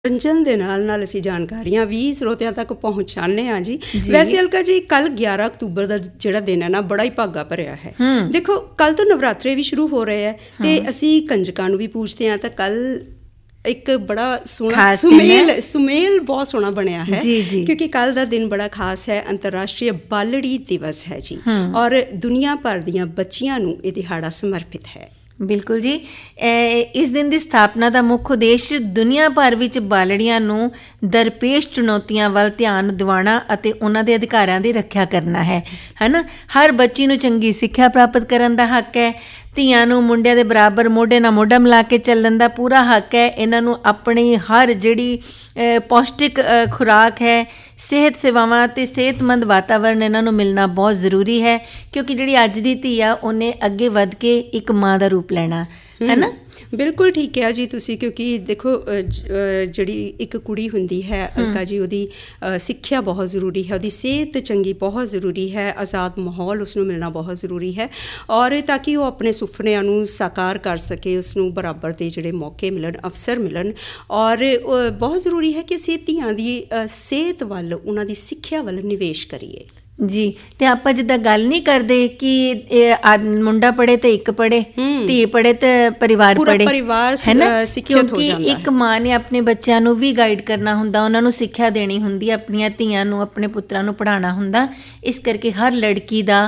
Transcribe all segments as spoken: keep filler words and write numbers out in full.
ਮਨੋਰੰਜਨ ਦੇ ਨਾਲ ਨਾਲ ਅਸੀਂ ਜਾਣਕਾਰੀਆਂ ਵੀ ਸਰੋਤਿਆਂ ਤੱਕ ਪਹੁੰਚਾਉਂਦੇ ਹਾਂ ਜੀ। ਵੈਸੇ ਅਲਕਾ ਜੀ, ਕੱਲ ਗਿਆਰਾਂ ਅਕਤੂਬਰ ਦਾ ਜਿਹੜਾ ਦਿਨ ਹੈ ਨਾ, ਬੜਾ ਹੀ ਭਾਗਾ ਭਰਿਆ ਹੈ। ਦੇਖੋ, ਕੱਲ ਤੋਂ ਨਵਰਾਤਰੇ ਵੀ ਸ਼ੁਰੂ ਹੋ ਰਹੇ ਹੈ ਤੇ ਅਸੀਂ ਕੰਜਕਾਂ ਨੂੰ ਵੀ ਪੂਜਦੇ ਹਾਂ। ਤਾਂ ਕੱਲ ਇੱਕ ਬੜਾ ਸੋਹਣਾ ਸੁਮੇਲ ਸੁਮੇਲ ਬਹੁਤ ਸੋਹਣਾ ਬਣਿਆ ਹੈ, ਕਿਉਂਕਿ ਕੱਲ ਦਾ ਦਿਨ ਬੜਾ ਖਾਸ ਹੈ। ਅੰਤਰਰਾਸ਼ਟਰੀ ਬਾਲੜੀ ਦਿਵਸ ਹੈ ਜੀ, ਔਰ ਦੁਨੀਆ ਭਰ ਦੀਆਂ ਬੱਚੀਆਂ ਨੂੰ ਇਹ ਦਿਹਾੜਾ ਸਮਰਪਿਤ ਹੈ। ਬਿਲਕੁਲ ਜੀ। ਇਸ ਦਿਨ ਦੀ ਸਥਾਪਨਾ ਦਾ ਮੁੱਖ ਉਦੇਸ਼ ਦੁਨੀਆ ਭਰ ਵਿੱਚ ਬਾਲੜੀਆਂ ਨੂੰ ਦਰਪੇਸ਼ ਚੁਣੌਤੀਆਂ ਵੱਲ ਧਿਆਨ ਦਿਵਾਉਣਾ ਅਤੇ ਉਹਨਾਂ ਦੇ ਅਧਿਕਾਰਾਂ ਦੀ ਰੱਖਿਆ ਕਰਨਾ ਹੈ, ਹੈ ਨਾ। ਹਰ ਬੱਚੀ ਨੂੰ ਚੰਗੀ ਸਿੱਖਿਆ ਪ੍ਰਾਪਤ ਕਰਨ ਦਾ ਹੱਕ ਹੈ। ਧੀਆਂ ਨੂੰ ਮੁੰਡਿਆਂ ਦੇ ਬਰਾਬਰ ਮੋਢੇ ਨਾਲ ਮੋਢਾ ਮਿਲਾ ਕੇ ਚੱਲਣ ਦਾ ਪੂਰਾ ਹੱਕ ਹੈ। ਇਹਨਾਂ ਨੂੰ ਆਪਣੀ ਹਰ ਜਿਹੜੀ ਪੌਸ਼ਟਿਕ ਖੁਰਾਕ ਹੈ, ਸਿਹਤ ਸੇਵਾਵਾਂ ਅਤੇ ਸਿਹਤਮੰਦ ਵਾਤਾਵਰਨ ਇਹਨਾਂ ਨੂੰ ਮਿਲਣਾ ਬਹੁਤ ਜ਼ਰੂਰੀ ਹੈ, ਕਿਉਂਕਿ ਜਿਹੜੀ ਅੱਜ ਦੀ ਧੀ ਆ, ਉਹਨੇ ਅੱਗੇ ਵੱਧ ਕੇ ਇੱਕ ਮਾਂ ਦਾ ਰੂਪ ਲੈਣਾ, ਹੈ ਨਾ। ਬਿਲਕੁਲ ਠੀਕ ਕਿਹਾ ਜੀ ਤੁਸੀਂ, ਕਿਉਂਕਿ ਦੇਖੋ ਜਿਹੜੀ ਇੱਕ ਕੁੜੀ ਹੁੰਦੀ ਹੈ ਅਲਕਾ ਜੀ, ਉਹਦੀ ਸਿੱਖਿਆ ਬਹੁਤ ਜ਼ਰੂਰੀ ਹੈ, ਉਹਦੀ ਸਿਹਤ ਚੰਗੀ ਬਹੁਤ ਜ਼ਰੂਰੀ ਹੈ, ਆਜ਼ਾਦ ਮਾਹੌਲ ਉਸਨੂੰ ਮਿਲਣਾ ਬਹੁਤ ਜ਼ਰੂਰੀ ਹੈ, ਔਰ ਤਾਂ ਕਿ ਉਹ ਆਪਣੇ ਸੁਪਨਿਆਂ ਨੂੰ ਸਾਕਾਰ ਕਰ ਸਕੇ, ਉਸਨੂੰ ਬਰਾਬਰ ਦੇ ਜਿਹੜੇ ਮੌਕੇ ਮਿਲਣ, ਅਵਸਰ ਮਿਲਣ। ਔਰ ਬਹੁਤ ਜ਼ਰੂਰੀ ਹੈ ਕਿ ਅਸੀਂ ਧੀਆਂ ਦੀ ਸਿਹਤ ਵੱਲ, ਉਹਨਾਂ ਦੀ ਸਿੱਖਿਆ ਵੱਲ ਨਿਵੇਸ਼ ਕਰੀਏ ਜੀ। ਤੇ ਆਪਾਂ ਜਿੱਦਾਂ ਗੱਲ ਨਹੀਂ ਕਰਦੇ ਕਿ ਇਹ ਮੁੰਡਾ ਪੜ੍ਹੇ ਤੇ ਇੱਕ ਪੜ੍ਹੇ, ਧੀ ਪੜ੍ਹੇ ਤੇ ਪਰਿਵਾਰ ਪੜ੍ਹੇ, ਹੈ ਨਾ। ਕਿਉਂਕਿ ਇੱਕ ਮਾਂ ਨੇ ਆਪਣੇ ਬੱਚਿਆਂ ਨੂੰ ਵੀ ਗਾਈਡ ਕਰਨਾ ਹੁੰਦਾ, ਉਹਨਾਂ ਨੂੰ ਸਿੱਖਿਆ ਦੇਣੀ ਹੁੰਦੀ, ਆਪਣੀਆਂ ਧੀਆਂ ਨੂੰ, ਆਪਣੇ ਪੁੱਤਰਾਂ ਨੂੰ ਪੜ੍ਹਾਉਣਾ ਹੁੰਦਾ। ਇਸ ਕਰਕੇ ਹਰ ਲੜਕੀ ਦਾ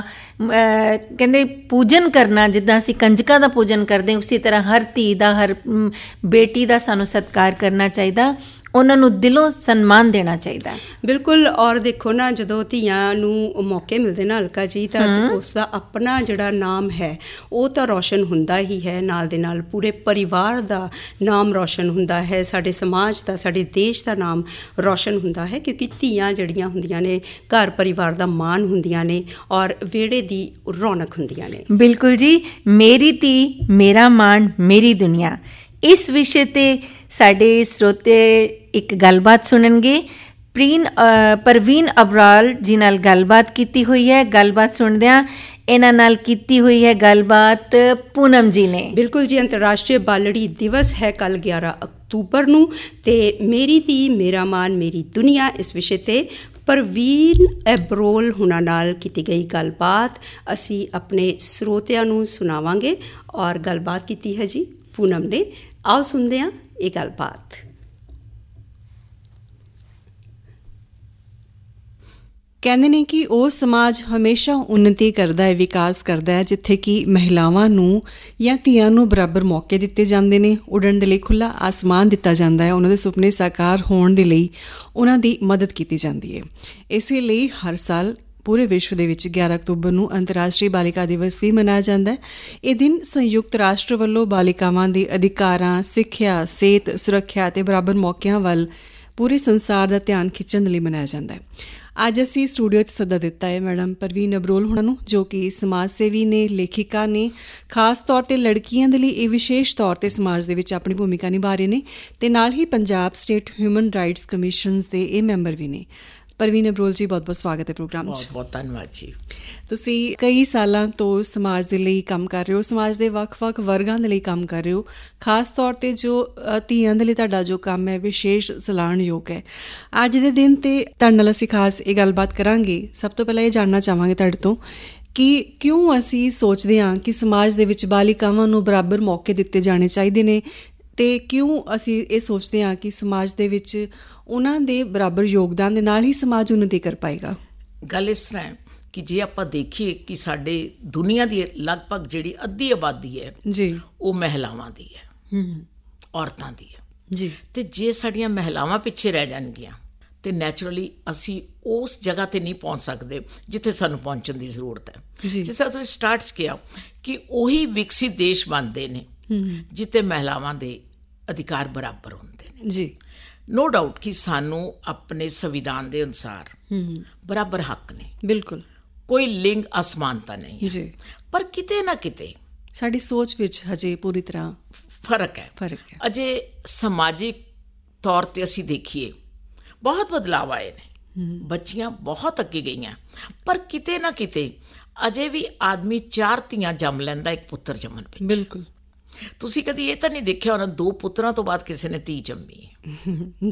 ਕਹਿੰਦੇ ਪੂਜਨ ਕਰਨਾ, ਜਿੱਦਾਂ ਅਸੀਂ ਕੰਜਕਾਂ ਦਾ ਪੂਜਨ ਕਰਦੇ, ਉਸੇ ਤਰ੍ਹਾਂ ਹਰ ਧੀ ਦਾ, ਹਰ ਬੇਟੀ ਦਾ ਸਾਨੂੰ ਸਤਿਕਾਰ ਕਰਨਾ ਚਾਹੀਦਾ, ਉਹਨਾਂ ਨੂੰ ਦਿਲੋਂ ਸਨਮਾਨ ਦੇਣਾ ਚਾਹੀਦਾ। ਬਿਲਕੁਲ। ਔਰ ਦੇਖੋ ਨਾ, ਜਦੋਂ ਧੀਆਂ ਨੂੰ ਮੌਕੇ ਮਿਲਦੇ ਨਾ ਅਲਕਾ ਜੀ, ਤਾਂ ਉਸ ਦਾ ਆਪਣਾ ਜਿਹੜਾ ਨਾਮ ਹੈ ਉਹ ਤਾਂ ਰੌਸ਼ਨ ਹੁੰਦਾ ਹੀ ਹੈ, ਨਾਲ ਦੇ ਨਾਲ ਪੂਰੇ ਪਰਿਵਾਰ ਦਾ ਨਾਮ ਰੌਸ਼ਨ ਹੁੰਦਾ ਹੈ, ਸਾਡੇ ਸਮਾਜ ਦਾ, ਸਾਡੇ ਦੇਸ਼ ਦਾ ਨਾਮ ਰੌਸ਼ਨ ਹੁੰਦਾ ਹੈ, ਕਿਉਂਕਿ ਧੀਆਂ ਜਿਹੜੀਆਂ ਹੁੰਦੀਆਂ ਨੇ ਘਰ ਪਰਿਵਾਰ ਦਾ ਮਾਣ ਹੁੰਦੀਆਂ ਨੇ, ਔਰ ਵਿਹੜੇ ਦੀ ਰੌਣਕ ਹੁੰਦੀਆਂ ਨੇ। ਬਿਲਕੁਲ ਜੀ। ਮੇਰੀ ਧੀ ਮੇਰਾ ਮਾਣ, ਮੇਰੀ ਦੁਨੀਆ, ਇਸ ਵਿਸ਼ੇ 'ਤੇ ਸਾਡੇ ਸਰੋਤੇ ਇੱਕ ਗੱਲਬਾਤ ਸੁਣਨਗੇ। ਪ੍ਰੀਨ ਪਰਵੀਨ ਅਬਰਾਲ ਜੀ ਨਾਲ ਗੱਲਬਾਤ ਕੀਤੀ ਹੋਈ ਹੈ। ਗੱਲਬਾਤ ਸੁਣਦਿਆਂ ਇਹਨਾਂ ਨਾਲ ਕੀਤੀ ਹੋਈ ਹੈ ਗੱਲਬਾਤ ਪੂਨਮ ਜੀ ਨੇ। ਬਿਲਕੁਲ ਜੀ। ਅੰਤਰਰਾਸ਼ਟਰੀ ਬਾਲੜੀ ਦਿਵਸ ਹੈ ਕੱਲ੍ਹ ਗਿਆਰਾਂ ਅਕਤੂਬਰ ਨੂੰ, ਅਤੇ ਮੇਰੀ ਧੀ ਮੇਰਾ ਮਾਣ ਮੇਰੀ ਦੁਨੀਆ, ਇਸ ਵਿਸ਼ੇ 'ਤੇ ਪਰਵੀਨ ਐਬਰੋਲ ਹੁਣਾਂ ਨਾਲ ਕੀਤੀ ਗਈ ਗੱਲਬਾਤ ਅਸੀਂ ਆਪਣੇ ਸਰੋਤਿਆਂ ਨੂੰ ਸੁਣਾਵਾਂਗੇ। ਔਰ ਗੱਲਬਾਤ ਕੀਤੀ ਹੈ ਜੀ ਪੂਨਮ ਨੇ। ਆਓ ਸੁਣਦੇ ਹਾਂ ਇਹ ਗੱਲਬਾਤ। ਕਹਿੰਦੇ ਨੇ ਕਿ ਉਹ ਸਮਾਜ ਹਮੇਸ਼ਾ ਉੱਨਤੀ ਕਰਦਾ ਹੈ, ਵਿਕਾਸ ਕਰਦਾ ਹੈ, ਜਿੱਥੇ ਕਿ ਮਹਿਲਾਵਾਂ ਨੂੰ ਜਾਂ ਧੀਆਂ ਨੂੰ ਬਰਾਬਰ ਮੌਕੇ ਦਿੱਤੇ ਜਾਂਦੇ ਨੇ, ਉੱਡਣ ਦੇ ਲਈ ਖੁੱਲ੍ਹਾ ਆਸਮਾਨ ਦਿੱਤਾ ਜਾਂਦਾ ਹੈ, ਉਹਨਾਂ ਦੇ ਸੁਪਨੇ ਸਾਕਾਰ ਹੋਣ ਦੇ ਲਈ ਉਹਨਾਂ ਦੀ ਮਦਦ ਕੀਤੀ ਜਾਂਦੀ ਹੈ। ਇਸੇ ਲਈ ਹਰ ਸਾਲ ਪੂਰੇ ਵਿਸ਼ਵ ਦੇ ਵਿੱਚ ਗਿਆਰਾਂ ਅਕਤੂਬਰ ਨੂੰ ਅੰਤਰਰਾਸ਼ਟਰੀ ਬਾਲਿਕਾ ਦਿਵਸ ਵੀ ਮਨਾਇਆ ਜਾਂਦਾ ਹੈ। ਇਹ ਦਿਨ ਸੰਯੁਕਤ ਰਾਸ਼ਟਰ ਵੱਲੋਂ ਬਾਲਿਕਾਵਾਂ ਦੇ ਅਧਿਕਾਰਾਂ, ਸਿੱਖਿਆ, ਸਿਹਤ, ਸੁਰੱਖਿਆ ਅਤੇ ਬਰਾਬਰ ਮੌਕਿਆਂ ਵੱਲ ਪੂਰੇ ਸੰਸਾਰ ਦਾ ਧਿਆਨ ਖਿੱਚਣ ਲਈ ਮਨਾਇਆ ਜਾਂਦਾ ਹੈ। ਅੱਜ ਅਸੀਂ ਸਟੂਡੀਓ 'ਚ ਸੱਦਾ ਦਿੱਤਾ ਹੈ ਮੈਡਮ ਪਰਵੀਨ ਅਬਰੋਲ ਹੁਣਾਂ ਨੂੰ, ਜੋ ਕਿ ਸਮਾਜ ਸੇਵੀ ਨੇ, ਲੇਖਿਕਾ ਨੇ, ਖਾਸ ਤੌਰ 'ਤੇ ਲੜਕੀਆਂ ਦੇ ਲਈ ਇਹ ਵਿਸ਼ੇਸ਼ ਤੌਰ 'ਤੇ ਸਮਾਜ ਦੇ ਵਿੱਚ ਆਪਣੀ ਭੂਮਿਕਾ ਨਿਭਾ ਰਹੇ ਨੇ, ਅਤੇ ਨਾਲ ਹੀ Punjab state human rights commissions ਦੇ ਇਹ ਮੈਂਬਰ ਵੀ ਨੇ। ਪਰਵੀਨ ਅਬਰੋਲ ਜੀ, ਬਹੁਤ ਬਹੁਤ ਸਵਾਗਤ ਹੈ ਪ੍ਰੋਗਰਾਮ 'ਚ। ਬਹੁਤ ਬਹੁਤ ਧੰਨਵਾਦ ਜੀ। ਤੁਸੀਂ ਕਈ ਸਾਲਾਂ ਤੋਂ ਸਮਾਜ ਦੇ ਲਈ ਕੰਮ ਕਰ ਰਹੇ ਹੋ, ਸਮਾਜ ਦੇ ਵੱਖ-ਵੱਖ ਵਰਗਾਂ ਦੇ ਲਈ ਕੰਮ ਕਰ ਰਹੇ ਹੋ। ਖਾਸ ਤੌਰ 'ਤੇ ਜੋ ਧੀਆਂ ਦੇ ਲਈ ਤੁਹਾਡਾ ਜੋ ਕੰਮ ਹੈ ਵਿਸ਼ੇਸ਼ ਸਲਾਹੁਣਯੋਗ ਹੈ। ਅੱਜ ਦੇ ਦਿਨ 'ਤੇ ਤੁਹਾਡੇ ਨਾਲ ਅਸੀਂ ਖਾਸ ਇਹ ਗੱਲਬਾਤ ਕਰਾਂਗੇ। ਸਭ ਤੋਂ ਪਹਿਲਾਂ ਇਹ ਜਾਣਨਾ ਚਾਹਾਂਗੇ ਤੁਹਾਡੇ ਤੋਂ ਕਿ ਕਿਉਂ ਅਸੀਂ ਸੋਚਦੇ ਹਾਂ ਕਿ ਸਮਾਜ ਦੇ ਵਿੱਚ ਬਾਲਿਕਾਵਾਂ ਨੂੰ ਬਰਾਬਰ ਮੌਕੇ ਦਿੱਤੇ ਜਾਣੇ ਚਾਹੀਦੇ ਨੇ, ਅਤੇ ਕਿਉਂ ਅਸੀਂ ਇਹ ਸੋਚਦੇ ਹਾਂ ਕਿ ਸਮਾਜ ਦੇ ਵਿੱਚ ਉਹਨਾਂ ਦੇ ਬਰਾਬਰ ਯੋਗਦਾਨ ਦੇ ਨਾਲ ਹੀ ਸਮਾਜ ਉੱਨਤੀ ਕਰ ਪਾਏਗਾ। ਗੱਲ ਇਸ ਤਰ੍ਹਾਂ ਹੈ ਕਿ ਜੇ ਆਪਾਂ ਦੇਖੀਏ ਕਿ ਸਾਡੇ ਦੁਨੀਆ ਦੀ ਲਗਭਗ ਜਿਹੜੀ ਅੱਧੀ ਆਬਾਦੀ ਹੈ ਜੀ, ਉਹ ਮਹਿਲਾਵਾਂ ਦੀ ਹੈ, ਔਰਤਾਂ ਦੀ ਹੈ ਜੀ। ਅਤੇ ਜੇ ਸਾਡੀਆਂ ਮਹਿਲਾਵਾਂ ਪਿੱਛੇ ਰਹਿ ਜਾਣਗੀਆਂ ਤਾਂ ਨੈਚੁਰਲੀ ਅਸੀਂ ਉਸ ਜਗ੍ਹਾ 'ਤੇ ਨਹੀਂ ਪਹੁੰਚ ਸਕਦੇ ਜਿੱਥੇ ਸਾਨੂੰ ਪਹੁੰਚਣ ਦੀ ਜ਼ਰੂਰਤ ਹੈ। ਜਿਸ ਤਰ੍ਹਾਂ ਤੁਸੀਂ ਸਟਾਰਟ 'ਚ ਕਿਹਾ ਕਿ ਉਹੀ ਵਿਕਸਿਤ ਦੇਸ਼ ਬਣਦੇ ਨੇ ਜਿੱਥੇ ਮਹਿਲਾਵਾਂ ਦੇ ਅਧਿਕਾਰ ਬਰਾਬਰ ਹੁੰਦੇ ਨੇ ਜੀ। ਨੋ ਡਾਊਟ ਕਿ ਸਾਨੂੰ ਆਪਣੇ ਸੰਵਿਧਾਨ ਦੇ ਅਨੁਸਾਰ ਬਰਾਬਰ ਹੱਕ ਨੇ, ਬਿਲਕੁਲ ਕੋਈ ਲਿੰਗ ਅਸਮਾਨਤਾ ਨਹੀਂ ਹੈ ਜੀ, ਪਰ ਕਿਤੇ ਨਾ ਕਿਤੇ ਸਾਡੀ ਸੋਚ ਵਿੱਚ ਹਜੇ ਪੂਰੀ ਤਰ੍ਹਾਂ ਫਰਕ ਹੈ ਫਰਕ ਹੈ ਅਜੇ ਸਮਾਜਿਕ ਤੌਰ 'ਤੇ ਅਸੀਂ ਦੇਖੀਏ ਬਹੁਤ ਬਦਲਾਵ ਆਏ ਨੇ, ਬੱਚੀਆਂ ਬਹੁਤ ਅੱਗੇ ਗਈਆਂ, ਪਰ ਕਿਤੇ ਨਾ ਕਿਤੇ ਅਜੇ ਵੀ ਆਦਮੀ ਚਾਰ ਧੀਆਂ ਜੰਮ ਲੈਂਦਾ ਇੱਕ ਪੁੱਤਰ ਜੰਮਣ ਪਿੱਛੇ। ਬਿਲਕੁਲ। ਤੁਸੀਂ ਕਦੀ ਇਹ ਤਾਂ ਨਹੀਂ ਦੇਖਿਆ ਹੋਣਾ ਦੋ ਪੁੱਤਰਾਂ ਤੋਂ ਬਾਅਦ ਕਿਸੇ ਨੇ ਧੀ ਜੰਮੀ ਹੈ।